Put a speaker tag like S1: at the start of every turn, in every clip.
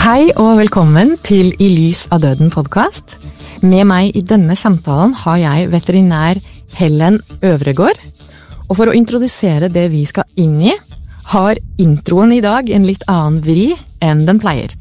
S1: Hei og velkommen til I lys av døden podcast. Med meg I denne samtalen har jeg veterinær Helen Øvregård. Og for å introdusere det vi skal inn I, har introen I dag en litt annen vri enn den pleier.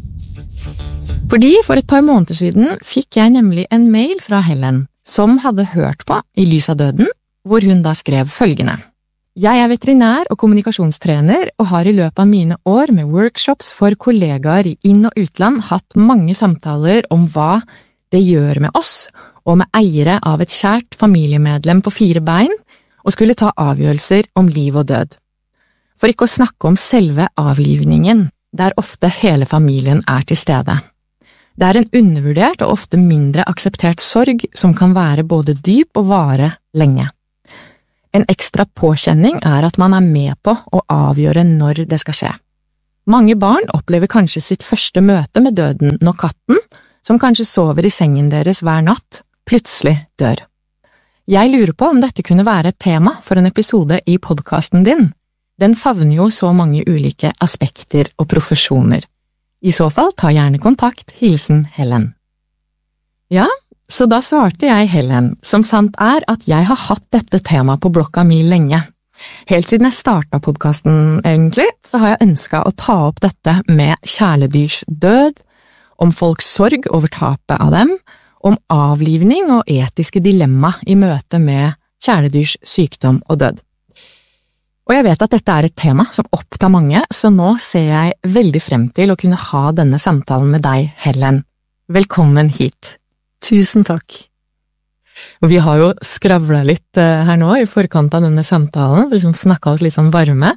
S1: Fordi for et par måneder siden fikk jeg nemlig en mail fra Helen, som hadde hørt på I lys av døden, hvor hun da skrev følgende. Jeg veterinær og kommunikasjonstrener og har I løpet av mine år med workshops for kollegaer I inn- og utland hatt mange samtaler om hva det gjør med oss og med eiere av et kjært familiemedlem på 4 bein og skulle ta avgjørelser om liv og død. For ikke å snakke om selve avlivningen, der ofte hele familien til stede. Det en undervurdert og ofte mindre akseptert sorg som kan være både dyp og vare lenge. En ekstra påkjenning at man med på å avgjøre når det skal skje. Mange barn opplever kanskje sitt første møte med døden når katten, som kanskje sover I sengen deres hver natt, plutselig dør. Jeg lurer på om dette kunne være et tema for en episode I podcasten din. Den favner jo så mange ulike aspekter og profesjoner. I så fall ta gjerne kontakt, hilsen Helen. Ja, så da svarte jeg Helen, som sant at jeg har hatt dette temaet på blokka mi lenge. Helt siden jeg startet podcasten egentlig, så har jeg ønsket å ta opp dette med kjæledyrs død, om folks sorg over tapet av dem, om avlivning og etiske dilemma I møte med kjæledyrs sykdom og død. Og jeg vet at dette et tema som opptar mange, så nå ser jeg veldig frem til å kunne ha denne samtalen med deg, Helen. Velkommen hit.
S2: Tusen takk.
S1: Og vi har jo skravlet litt her nå I forkant av denne samtalen, liksom snakket oss litt sånn varme.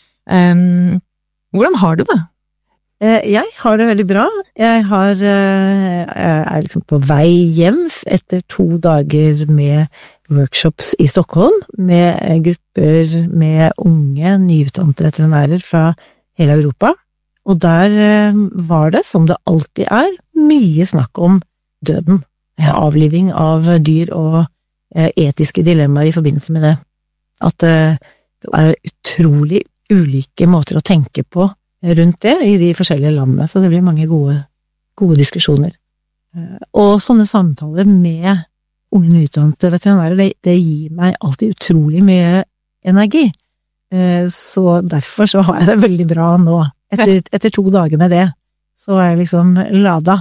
S1: Hvordan har du det?
S2: Jeg har det veldig bra. Jeg liksom på vei hjem etter 2 dager med workshops I Stockholm, med grupper med unge, nyutdannede veterinærer fra hele Europa. Og der var det, som det alltid mye snakk om døden. Avliving av dyr og etiske dilemmaer I forbindelse med det. At det utrolig ulike måter å tenke på rundt det I de forskjellige landene, så det blir mange gode diskusjoner. Og sånne samtaler med unge nyutdannede veterinærer, det gir meg alltid utrolig mye energi. Så derfor så har jeg det veldig bra nå. Etter 2 dager med det, så jeg liksom lada.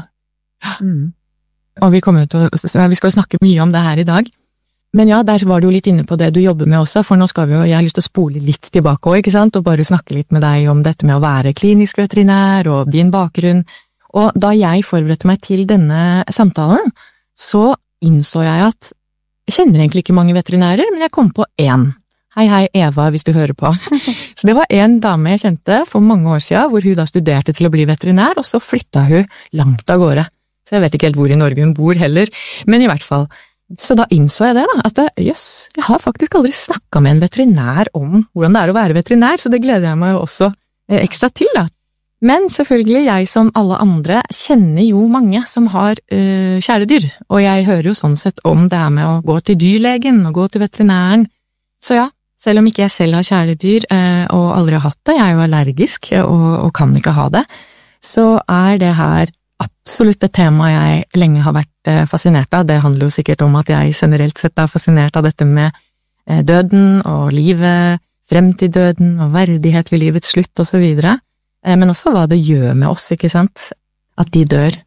S1: Og vi skal snakke mye om det her I dag. Men ja, der var du jo litt inne på det du jobber med også, for nå skal jeg har lyst til å spole litt tilbake også, ikke sant? Og bare snakke litt med deg om dette med å være klinisk veterinær og din bakgrunn. Og da jeg forberedte meg til denne samtalen, så innså jeg at jeg kjenner egentlig ikke mange veterinærer, men jeg kom på en. Hei Eva, hvis du hører på. Så det var en dame jeg kjente for mange år siden, hvor hun da studerte til å bli veterinær, og så flyttet hun langt av gårde. Så jeg vet ikke helt hvor I Norge hun bor heller, men I hvert fall. Så da innså jeg det da, at jeg har faktisk aldri snakket med en veterinær om hvordan det å være veterinær, så det gleder jeg meg jo også ekstra til da. Men selvfølgelig, jeg som alle andre kjenner jo mange som har kjæledyr, og jeg hører jo sånn sett om det her med å gå til dyrlegen og gå til veterinæren. Så ja, selv om ikke jeg selv har kjæledyr og aldri har hatt det, jeg jo allergisk og kan ikke ha det, så det her absolutt et tema jeg lenge har vært fascinert av. Det handler jo sikkert om at jeg generelt sett fascinert av dette med døden og livet, frem til døden og verdighet ved livets slutt og så videre. Men også hva det gjør med oss, ikke sant? At de dør.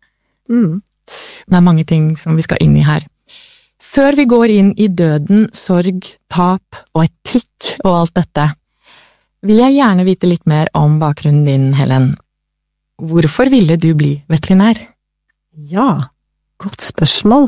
S1: Det mange ting som vi skal inn I her. Før vi går inn I døden, sorg, tap og etikk og alt dette, vil jeg gjerne vite litt mer om bakgrunnen din, Helen. Hvorfor ville du bli veterinær?
S2: Ja, godt spørsmål.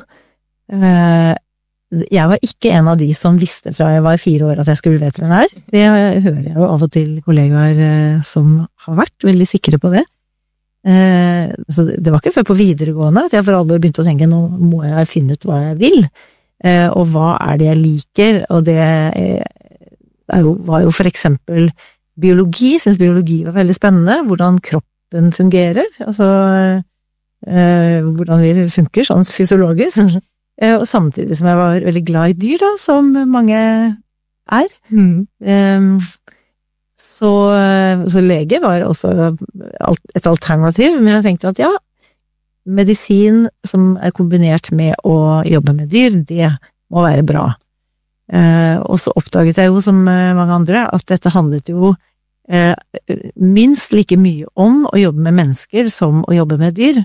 S2: Jeg var ikke en av de som visste fra jeg var 4 år at jeg skulle bli veterinær. Det hører jeg jo av og til kollegaer som har vært veldig sikre på det. Så det var ikke før på videregående at jeg for alvor begynte å tenke, nå må jeg finne ut hva jeg vil, og hva det jeg liker, og det var jo for eksempel biologi. Jeg synes biologi var veldig spennende, hvordan kroppen fungerer, altså hvordan vi funker sånn fysiologisk, og samtidig som jeg var veldig glad I dyr da, som mange Så lege var også et alternativ, men jeg tenkte at ja, medisin som kombinert med å jobbe med dyr, det må være bra. Og så oppdaget jeg jo som mange andre at dette handlet jo minst like mye om å jobbe med mennesker som å jobbe med dyr.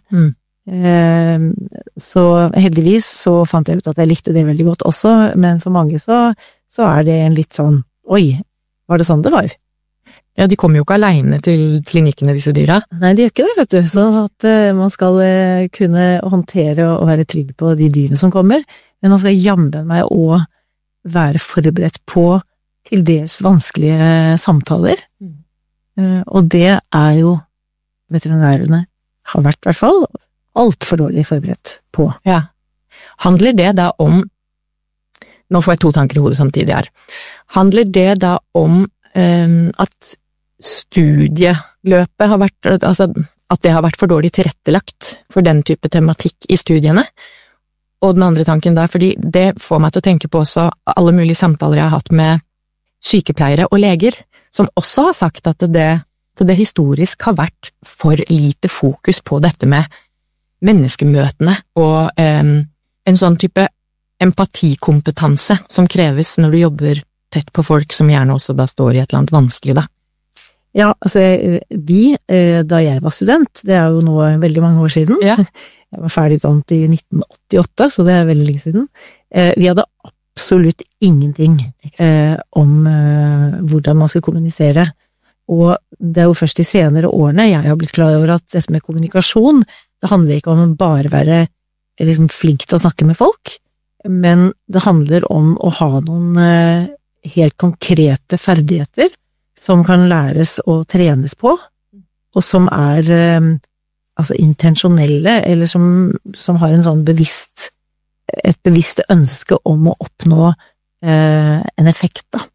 S2: Så heldigvis så fant jeg ut at jeg likte det veldig godt også, men for mange så det en litt sånn, oi, var det sånn det var?
S1: Ja, de kommer jo ikke alene til klinikkene, disse dyra.
S2: Nei, de gjør ikke det, vet du. Så at man skal kunne håndtere og være trygg på de dyrene som kommer, men man skal jammen meg å være forberedt på til dels vanskelige samtaler. Og det jo veterinærene har vært i hvert fall alt for dårlig forberedt på.
S1: Ja. Handler det da om, nå får jeg 2 tanker i hodet samtidig her, handler det da om at studieløpet har vært, altså at det har vært for dårlig tilrettelagt for den type tematikk i studiene? Og den andre tanken da, fordi det får meg til å tenke på også alle mulige samtaler jeg har hatt med sykepleiere og leger, som også har sagt at det historisk har vært for lite fokus på dette med menneskemøtene og en sånn type empatikompetanse som kreves når du jobber tett på folk som gjerne også da står i et eller annet vanskelig da.
S2: Ja, altså da jeg var student, det jo nå veldig mange år siden,
S1: ja.
S2: Jeg var ferdig utdannet i 1988, så det veldig lenge siden, vi hadde absolutt ingenting om hvordan man skal kommunisere, og det jo først de senere årene jeg har blitt klar over at dette med kommunikasjon, det handler ikke om å bare være liksom flink til å snakke med folk, men det handler om å ha noen helt konkrete ferdigheter som kan læres og trenes på, og som altså intensjonelle, eller som har en sånn et bevisst ønske om å oppnå en effekt da.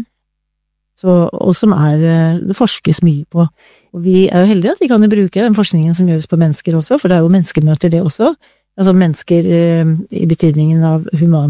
S2: Og som det forskes mye på. Og vi jo heldige at vi kan jo bruke den forskningen som gjøres på mennesker også, for det jo menneskemøter det også, altså mennesker i betydningen av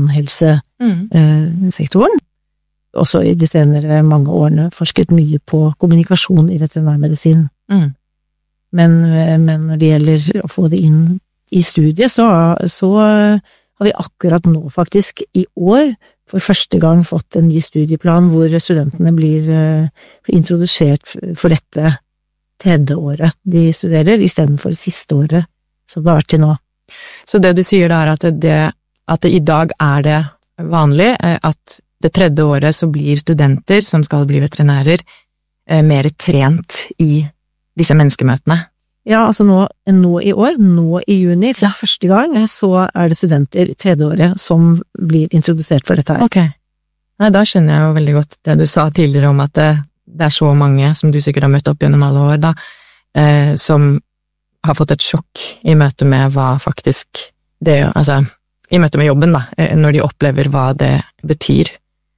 S2: humanhelsesektoren. Også i de senere mange årene forsket mye på kommunikasjon i veterinærmedisin. Men når det gjelder å få det inn i studiet, så har vi akkurat nå faktisk i år for første gang fått en ny studieplan hvor studentene blir introdusert for dette 3. året de studerer, i stedet for siste året som det har vært til nå.
S1: Så det du sier da at det i dag det vanlig at det 3. året så blir studenter som skal bli veterinærer mer trent i disse menneskemøtene?
S2: Ja, altså nå i år, nå i juni, for første gang, så det studenter 3. året som blir introdusert for dette her.
S1: Ok. Nei, da skjønner jeg jo veldig godt det du sa tidligere om at det så mange, som du sikkert har møtt opp gjennom alle år da, som har fått et sjokk i møte med hva faktisk det, altså i møte med jobben da, når de opplever hva det betyr.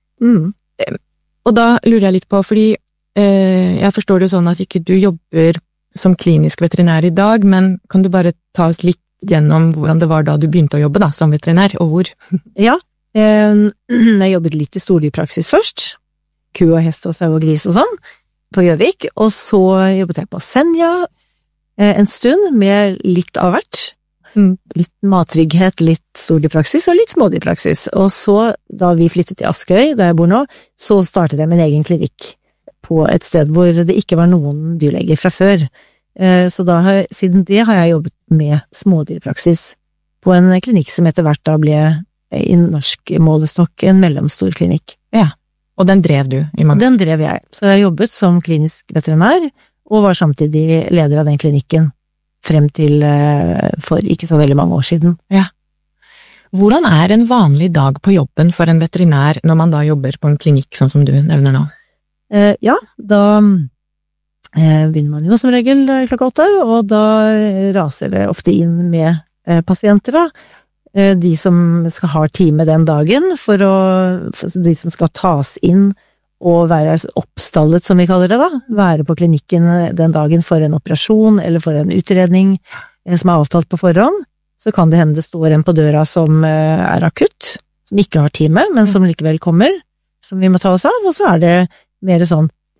S1: Og da lurer jeg litt på, fordi jeg forstår det jo sånn at ikke du jobber som klinisk veterinær i dag, men kan du bare ta oss litt gjennom hvordan det var da du begynte å jobbe da, som veterinær, og hvor?
S2: Ja, jeg jobbet litt i stordyrpraksis først, ku og hest og sau og gris og sånn, på Gjøvik, og så jobbet jeg på Senja en stund med litt av hvert. Litt mattrygghet, litt stordyrpraksis og litt smådyrpraksis. Og så, da vi flyttet til Askøy, der jeg bor nå, så startet jeg min egen klinikk på et sted hvor det ikke var noen dyrleger fra før. Så siden det har jeg jobbet med smådyrpraksis på en klinikk som etter hvert da ble i norsk målestokk en mellomstor klinikk.
S1: Ja, og den drev du i mange?
S2: Den drev jeg. Så jeg jobbet som klinisk veterinær, og var samtidig leder av den klinikken frem til for ikke så veldig mange år siden.
S1: Ja. Hvordan en vanlig dag på jobben for en veterinær når man da jobber på en klinikk sånn som du nevner nå?
S2: Ja, da begynner man jo som regel klokka 8, og da raser det ofte inn med pasienter da. De som skal ha time den dagen, for de som skal tas inn og være oppstallet, som vi kaller det da, være på klinikken den dagen for en operasjon eller for en utredning som avtalt på forhånd, så kan det hende det står en på døra som akutt, som ikke har time, men som likevel kommer, som vi må ta oss av, og så det mer sånn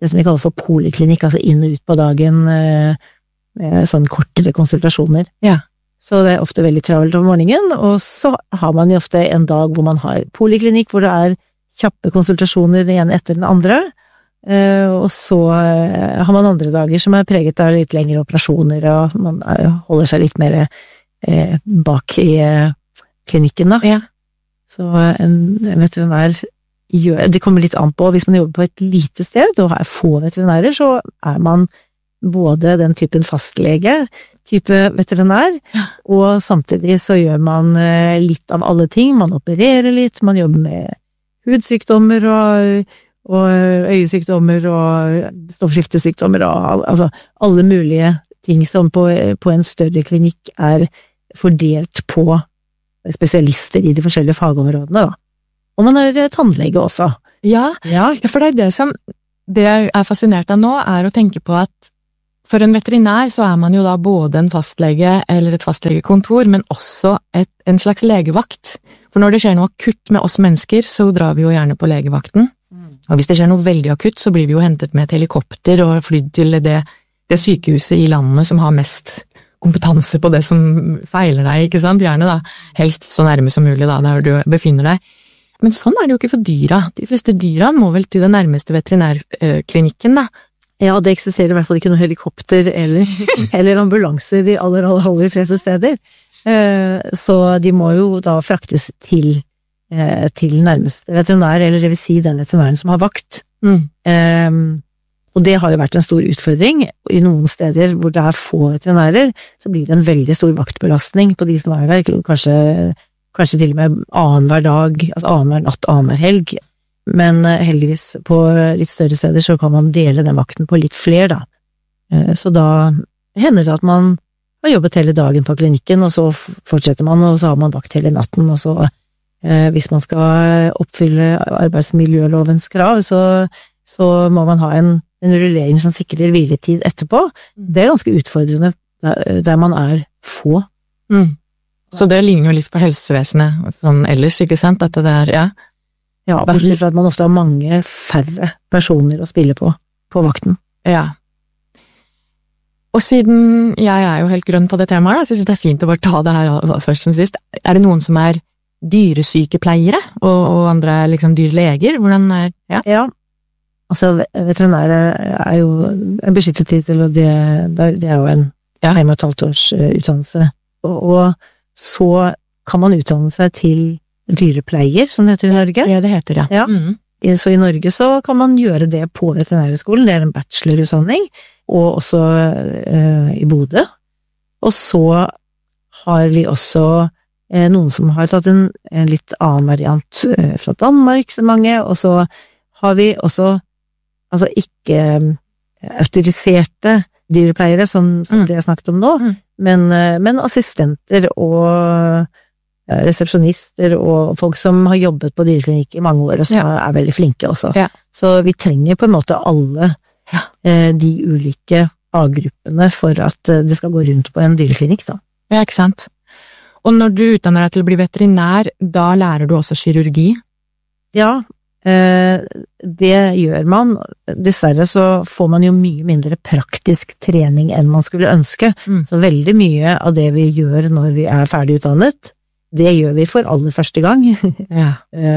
S2: det som vi kaller for poliklinikk, altså inn og ut på dagen, sånn kortere konsultasjoner.
S1: Ja.
S2: Så det ofte veldig travelt om morgenen, og så har man jo ofte en dag hvor man har poliklinikk, hvor det kjappe konsultasjoner den ene etter den andre, og så har man andre dager som preget av litt lengre operasjoner, og man holder seg litt mer bak i klinikken da.
S1: Ja.
S2: Så en veterinær det kommer litt an på, hvis man jobber på et lite sted og få veterinærer, så man både den typen fastlege, type veterinær, og samtidig så gjør man litt av alle ting, man opererer litt, man jobber med hudsykdommer og øyesykdommer og stoffskiftesykdommer og altså alle mulige ting som på en større klinikk fordelt på spesialister i de forskjellige fagområdene da. Og man tannlege også.
S1: Ja, for det jeg fascinert av nå å tenke på at for en veterinær så man jo da både en fastlege eller et fastlegekontor, men også en slags legevakt. For når det skjer noe akutt med oss mennesker, så drar vi jo gjerne på legevakten. Og hvis det skjer noe veldig akutt, så blir vi jo hentet med et helikopter og flydd til det sykehuset i landet som har mest kompetanse på det som feiler deg, ikke sant? Gjerne da, helst så nærme som mulig da, der du befinner deg. Men sånn det jo ikke for dyra. De fleste dyra må vel til den nærmeste veterinærklinikken da.
S2: Ja, det eksisterer i hvert fall ikke noe helikopter eller ambulanser de aller fleste steder. Så de må jo da fraktes til nærmeste veterinær, eller det vil si den veterinæren som har vakt. Og det har jo vært en stor utfordring. I noen steder hvor det få veterinærer, så blir det en veldig stor vaktbelastning på de som der, kanskje til og med annenhver dag, altså annenhver natt, annenhver helg. Men heldigvis på litt større steder så kan man dele den vakten på litt flere da. Så da hender det at man har jobbet hele dagen på klinikken, og så fortsetter man, og så har man vakt hele natten, og så hvis man skal oppfylle arbeidsmiljølovens krav, så må man ha en rullering som sikrer hviletid etterpå. Det ganske utfordrende der man få.
S1: Så det ligner jo litt på helsevesenet sånn ellers, ikke sant? At det ja.
S2: Ja, bortsett fra at man ofte har mange færre personer å spille på vakten.
S1: Ja. Og siden jeg jo helt grønn på det temaet, så synes jeg det fint å bare ta det her først som sist. Det noen som dyresykepleiere, og andre liksom dyrleger? Hvordan
S2: Ja, altså veterinære jo en beskyttet tittel, og det jo en 1,5 års utdannelse. Og så kan man utdanne seg til dyrepleier, som det heter i Norge.
S1: Ja, det heter det.
S2: Ja. Så i Norge så kan man gjøre det på veterinærskolen, det en bachelorutdanning, og også i Bodø. Og så har vi også noen som har tatt en litt annen variant fra Danmark, så mange, og så har vi også altså ikke autoriserte dyrepleiere, som det jeg snakket om nå, men assistenter og resepsjonister og folk som har jobbet på dyreklinikk i mange år, og som veldig flinke også. Ja. Så vi trenger på en måte alle de ulike faggruppene for at det skal gå rundt på en dyreklinikk da.
S1: Ja, ikke sant? Og når du utdanner deg til å bli veterinær, da lærer du også kirurgi?
S2: Ja, det gjør man. Dessverre så får man jo mye mindre praktisk trening enn man skulle ønske, så veldig mye av det vi gjør når vi ferdig utdannet, det gjør vi for aller første gang.
S1: Ja.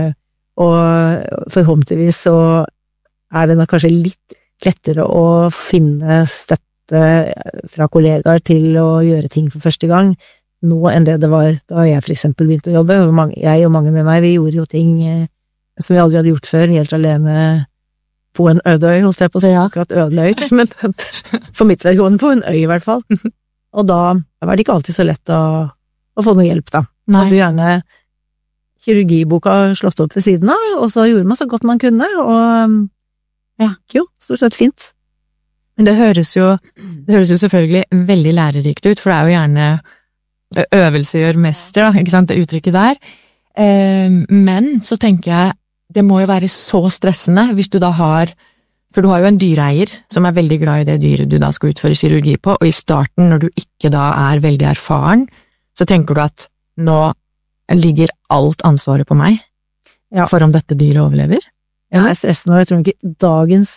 S2: Og forhåpentligvis så det nok kanskje litt lettere å finne støtte fra kollegaer til å gjøre ting for første gang nå enn det var da jeg for eksempel begynte å jobbe. Jeg og mange med meg, vi gjorde jo ting som vi aldri hadde gjort før, helt alene på en øde øy, holdt jeg på å si, akkurat øde øy, men for mitt vedkommende på en øy i hvert fall. Og da var det ikke alltid så lett å få noe hjelp da. Hadde gjerne kirurgiboka slått opp ved siden av, og så gjorde man så godt man kunne, og jo, stort sett fint.
S1: Men det høres jo selvfølgelig veldig lærerikt ut, for det jo gjerne øvelse gjør mester, da, ikke sant, det uttrykket der. Men så tenker jeg, det må jo være så stressende hvis du da for du har jo en dyreeier som veldig glad i det dyret du da skal utføre kirurgi på, og i starten, når du ikke da veldig erfaren, så tenker du at nå ligger alt ansvaret på meg for om dette dyret overlever?
S2: Ja, stressende, og jeg tror ikke dagens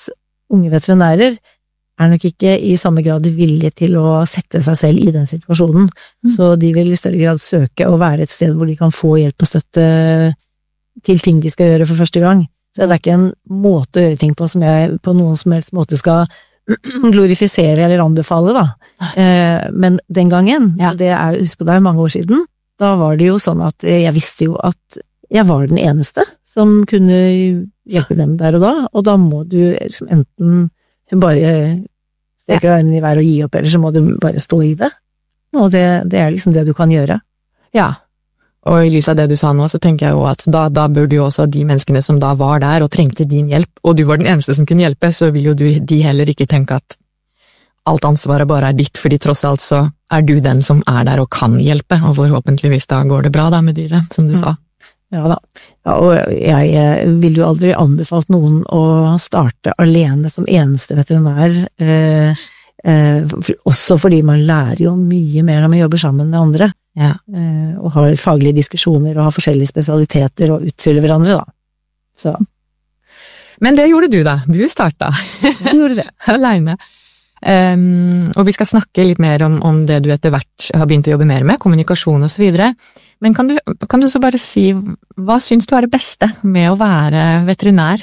S2: unge veterinærer nok ikke i samme grad villige til å sette seg selv i den situasjonen, så de vil i større grad søke å være et sted hvor de kan få hjelp og støtte til ting de skal gjøre for første gang. Så det ikke en måte å gjøre ting på som jeg på noen som helst måte skal glorifisere eller anbefale, da. Men den gangen, husk på det mange år siden, da var det jo sånn at jeg visste jo at jeg var den eneste som kunne hjelpe dem der og da må du enten bare strekke øynene i været og gi opp, eller så må du bare stå i det. Og det liksom det du kan gjøre.
S1: Ja, og i lys av det du sa nå, så tenker jeg jo at da burde jo også de menneskene som da var der og trengte din hjelp, og du var den eneste som kunne hjelpe, så vil jo de heller ikke tenke at alt ansvaret bare ditt, fordi tross alt så du den som der og kan hjelpe, og forhåpentligvis da går det bra da med dyret, som du sa.
S2: Ja da, og jeg vil jo aldri anbefalt noen å starte alene som eneste veterinær, også fordi man lærer jo mye mer når man jobber sammen med andre, og har faglige diskusjoner og har forskjellige spesialiteter og utfyller hverandre da. Så.
S1: Men det gjorde du da, du startet.
S2: Jeg gjorde det.
S1: Alene. Og vi skal snakke litt mer om det du etter hvert har begynt å jobbe mer med, kommunikasjon og så videre. Men kan du så bare si, hva synes du det beste med å være veterinær?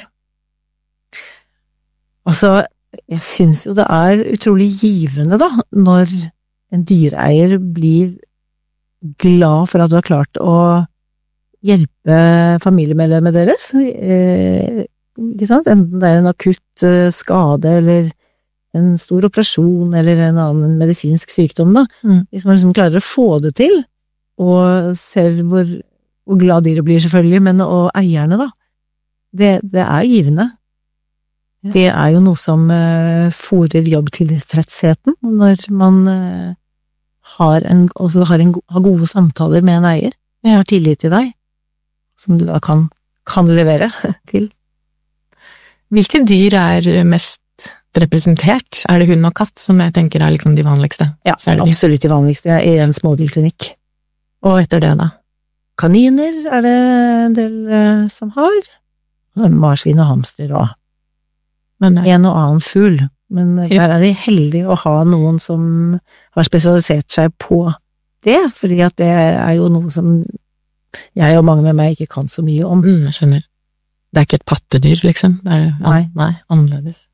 S1: Altså, jeg synes jo det utrolig givende da, når en dyreeier blir glad for at du har klart å hjelpe familiemedlemmet deres. Ikke sant? Enten det en akutt skade, eller en stor operasjon, eller en annen medisinsk sykdom da. Hvis man liksom klarer å få det til, og ser hvor glad dyret blir selvfølgelig, men og eierne da, det givende. Det jo noe som fôrer jobbtilfredsheten, når man har gode samtaler med en eier. Jeg har tillit til deg, som du da kan levere til. Hvilke dyr mest representert? Det hund og katt som jeg tenker liksom de vanligste?
S2: Ja, absolutt de vanligste i en smådyrklinikk.
S1: Og etter det da?
S2: Kaniner det en del som har. Marsvin og hamster og en og annen fugl. Men der de heldige å ha noen som har spesialisert seg på det, fordi at det jo noe som jeg og mange med meg ikke kan så mye om.
S1: Jeg skjønner. Det ikke et pattedyr, liksom? Nei, annerledes.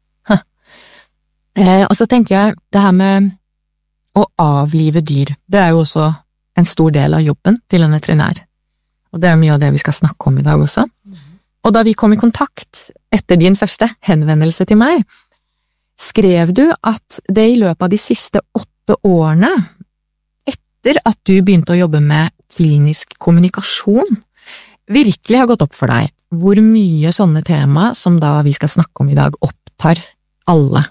S1: Og så tenker jeg, det her med å avlive dyr, det jo også en stor del av jobben til en veterinær. Og det mye av det vi skal snakke om i dag også. Og da vi kom i kontakt etter din første henvendelse til meg, skrev du at det i løpet av de siste 8 årene, etter at du begynte å jobbe med klinisk kommunikasjon, virkelig har gått opp for deg hvor mye sånne tema som da vi skal snakke om i dag opptar alle.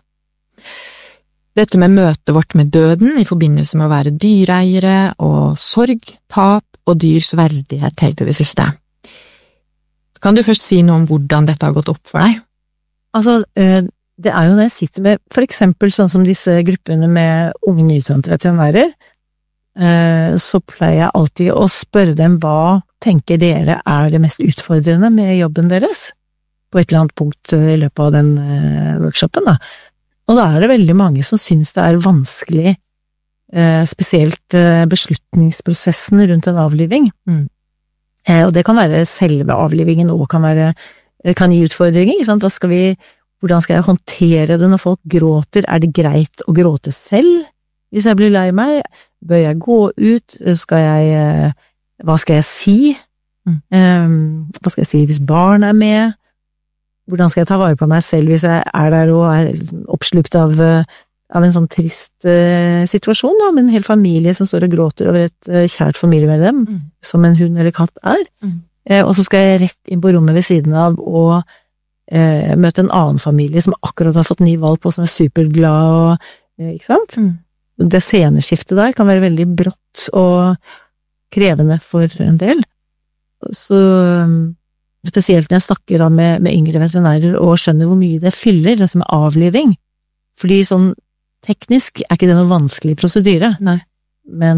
S1: Dette med møtet vårt med døden i forbindelse med å være dyreeiere og sorg, tap og dyrs verdighet helt til det siste. Kan du først si noe om hvordan dette har gått opp for deg?
S2: Altså, det jo når jeg sitter med for eksempel sånn som disse gruppene med unge nyutdannede veterinærer, så pleier jeg alltid å spørre dem hva tenker dere det mest utfordrende med jobben deres på et eller annet punkt i løpet av den workshopen da. Og da det veldig mange som synes det vanskelig, spesielt beslutningsprosessen rundt en avliving. Og det kan være selve avlivingen og kan gi utfordringer, ikke sant? Hvordan skal jeg håndtere det når folk gråter? Det greit å gråte selv hvis jeg blir lei meg? Bør jeg gå ut? Hva skal jeg si? Hva skal jeg si hvis barn med? Hvordan skal jeg ta vare på meg selv hvis jeg der og oppslukt av en sånn trist situasjon da, med en hel familie som står og gråter over et kjært familiemedlem, som en hund eller katt og så skal jeg rett inn på rommet ved siden av og møte en annen familie som akkurat har fått ny valp og som superglad og, ikke sant? Det sceneskiftet der kan være veldig brått og krevende for en del. Så spesielt når jeg snakker da med yngre veterinærer og skjønner hvor mye det fyller, det som avliving. Fordi sånn teknisk ikke det noe vanskelig prosedyre. Nei. Men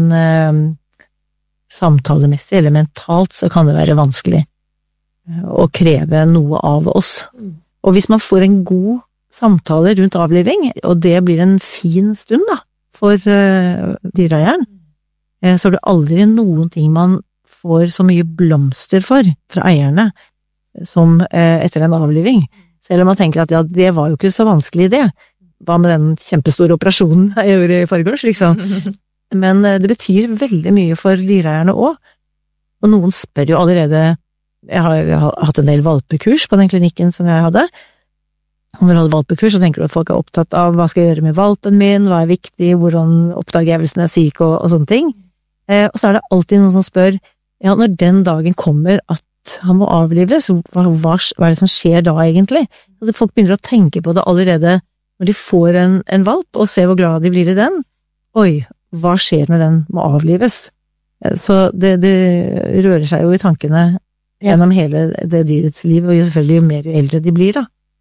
S2: samtalemessig eller mentalt så kan det være vanskelig å kreve noe av oss. Og hvis man får en god samtaler rundt avliving, og det blir en fin stund da, for dyreeieren, så er det aldri noen ting man får så mye blomster for fra eierne som etter en avliving. Selv om man tenker at ja, det var jo ikke så vanskelig det. Hva med den kjempestore operasjonen jeg gjorde i forgårs, liksom? Men det betyr veldig mye for dyreeierne også. Og noen spør jo allerede, jeg har hatt en del valpekurs på den klinikken som jeg hadde. Og når du hadde valpekurs, så tenker du at folk er opptatt av hva skal jeg gjøre med valpen min, hva er viktig, hvordan oppdager jeg hvis den er syk og sånne ting. Og så er det alltid noen som spør, ja, når den dagen kommer at han må avlives, hva er det som skjer da egentlig? Så folk begynner å tenke på det allerede når de får en valp, og ser hvor glad de blir i den. Oi, hva skjer når den må avlives? Så det rører seg jo i tankene gjennom hele det dyrets liv, og selvfølgelig jo mer jo eldre de blir da.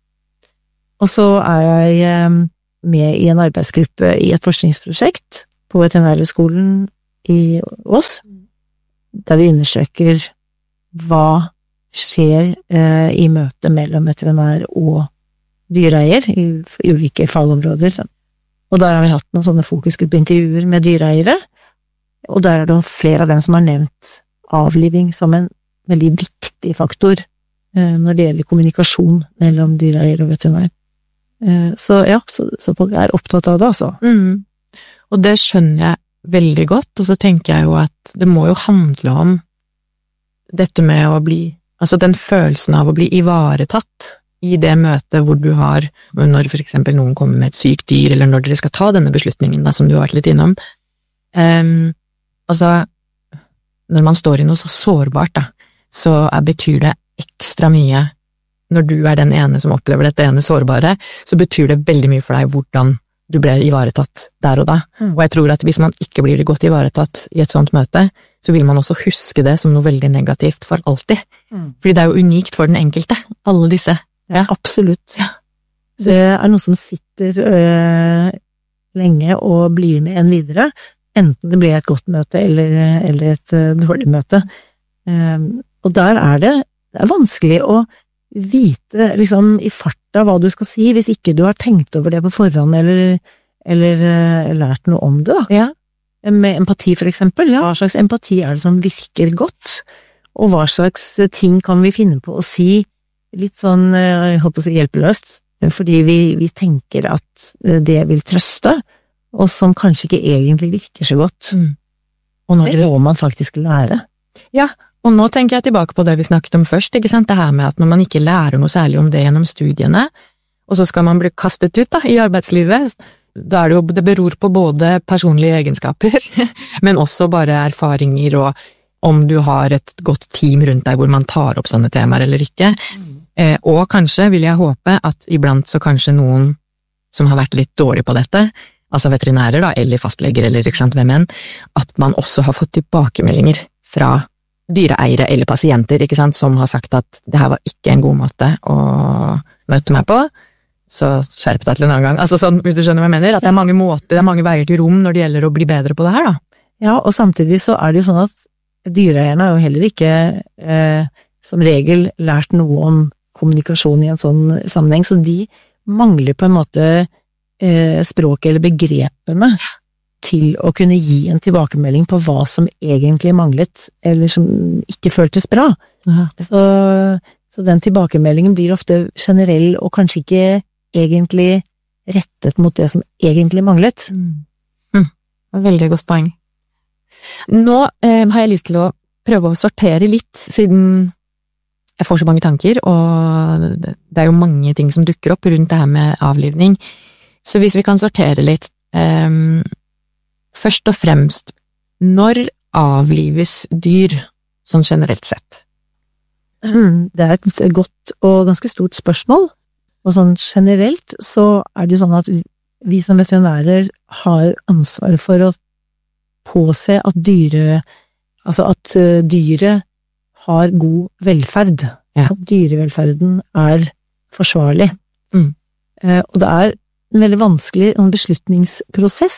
S2: Og så er jeg med i en arbeidsgruppe i et forskningsprosjekt på Veterinærhøgskolen i Ås, der vi undersøker hva skjer i møte mellom veterinær og dyreeier i ulike fagområder. Og der har vi hatt noen sånne fokusgruppeintervjuer med dyreeiere, og der er det flere av dem som har nevnt avliving som en veldig viktig faktor når det gjelder kommunikasjon mellom dyreeier og veterinær. Så ja, så folk er opptatt av det, altså.
S1: Og det skjønner jeg veldig godt, og så tenker jeg jo at det må jo handle om dette med å bli, altså den følelsen av å bli ivaretatt i det møtet hvor du har, når for eksempel noen kommer med et sykt dyr, eller når dere skal ta denne beslutningen da, som du har vært litt innom. Altså, når man står i noe så sårbart da, så betyr det ekstra mye. Når du er den ene som opplever dette ene sårbare, så betyr det veldig mye for deg hvordan du ble ivaretatt der og da. Og jeg tror at hvis man ikke blir godt ivaretatt i et sånt møte, så vil man også huske det som noe veldig negativt for alltid. Fordi det er jo unikt for den enkelte, alle disse.
S2: Ja, absolutt. Ja. Det er noe som sitter lenge og blir med en videre, enten det blir et godt møte eller et dårlig møte. Og der er det vanskelig å vite liksom i farta hva du skal si, hvis ikke du har tenkt over det på forhånd eller lært noe om det da. Ja. Med empati for eksempel, ja. Hva slags empati er det som virker godt, og hva slags ting kan vi finne på å si litt sånn, jeg håper å si hjelpeløst, fordi vi tenker at det vil trøste, og som kanskje ikke egentlig virker så godt. Og det må man faktisk lære.
S1: Ja, og nå tenker jeg tilbake på det vi snakket om først, ikke sant? Det her med at når man ikke lærer noe særlig om det gjennom studiene, og så skal man bli kastet ut da, i arbeidslivet, da det beror på både personlige egenskaper, men også bare erfaringer og om du har et godt team rundt deg hvor man tar opp sånne temaer eller ikke. Og kanskje vil jeg håpe at iblant så kanskje noen som har vært litt dårlig på dette, altså veterinærer da, eller fastleger eller ikke sant, hvem enn, at man også har fått tilbakemeldinger fra dyreeiere eller pasienter, ikke sant, som har sagt at det her var ikke en god måte å møte meg på, så skjerp deg til en annen gang. Altså sånn, hvis du skjønner hva jeg mener, at det er mange måter, det er mange veier til rom når det gjelder å bli bedre på det her da.
S2: Ja, og samtidig så er det jo sånn at dyreeierne har jo heller ikke som regel lært noe om kommunikasjon i en sånn sammenheng, så de mangler på en måte språket eller begrepene til å kunne gi en tilbakemelding på hva som egentlig manglet, eller som ikke føltes bra. Så den tilbakemeldingen blir ofte generell og kanskje ikke egentlig rettet mot det som egentlig manglet.
S1: Veldig godt poeng. Nå har jeg lyst til å prøve å sortere litt, siden jeg får så mange tanker, og det er jo mange ting som dukker opp rundt det her med avlivning. Så hvis vi kan sortere litt, først og fremst, når avlives dyr, sånn generelt sett?
S2: Det er et godt og ganske stort spørsmål, og sånn generelt så er det jo sånn at vi som veterinærer har ansvar for å påse at dyret har god velferd, at dyrevelferden er forsvarlig. Og det er en veldig vanskelig beslutningsprosess,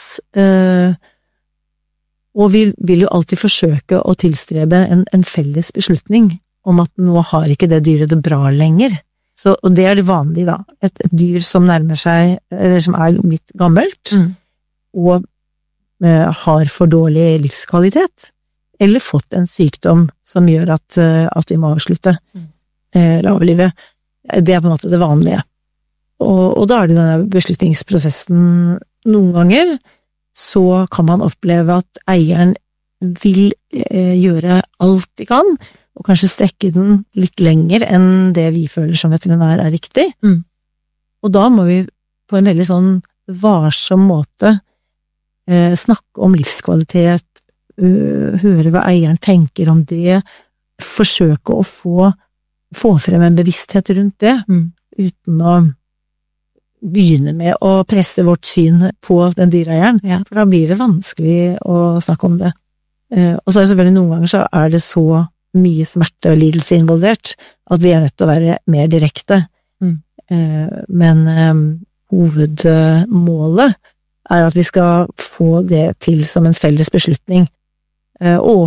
S2: og vi vil jo alltid forsøke å tilstrebe en felles beslutning om at nå har ikke det dyret det bra lenger. Og det det vanlige da. Et dyr som nærmer seg, eller som blitt gammelt, og har for dårlig livskvalitet, eller fått en sykdom som gjør at vi må avslutte avlivet. Det på en måte det vanlige. Og da det denne beslutningsprosessen noen ganger, så kan man oppleve at eieren vil gjøre alt de kan, og kanskje strekke den litt lenger enn det vi føler som veterinær riktig. Og da må vi på en veldig sånn varsom måte snakke om livskvalitet, høre hva eieren tenker om det, forsøke å få frem en bevissthet rundt det, uten å begynne med å presse vårt syn på den dyreeieren, for da blir det vanskelig å snakke om det. Og så det selvfølgelig noen ganger så det så mye smerte og lidelse involvert, at vi nødt til å være mer direkte. Men hovedmålet at vi skal få det til som en felles beslutning, og